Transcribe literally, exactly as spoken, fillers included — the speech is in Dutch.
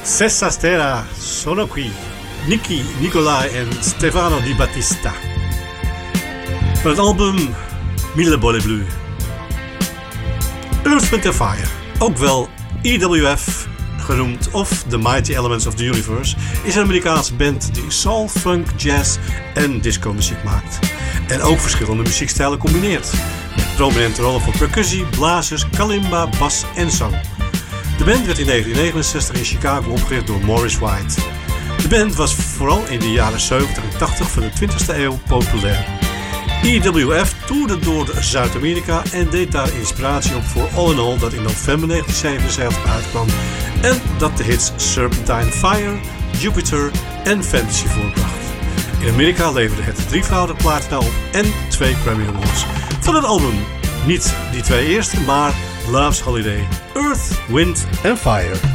Sesta Stella sono qui. Nicky, Nicolai en Stefano Di Battista. Van het album Mille Bolle Bleu. Earth, Wind and Fire, ook wel E W F genoemd of The Mighty Elements of the Universe, is een Amerikaanse band die soul, funk, jazz en disco muziek maakt. En ook verschillende muziekstijlen combineert. Met prominente rollen voor percussie, blazers, kalimba, bas en zang. De band werd in negentien negenenzestig in Chicago opgericht door Maurice White. De band was vooral in de jaren zeventig en tachtig van de twintigste eeuw populair. E W F toerde door Zuid-Amerika en deed daar inspiratie op voor All in All, dat in november negentien zevenenzeventig uitkwam en dat de hits Serpentine Fire, Jupiter en Fantasy voorbracht. In Amerika leverde het drievoudig platina op en twee Grammy Awards. Van het album niet die twee eerste, maar Love's Holiday, Earth, Wind and Fire.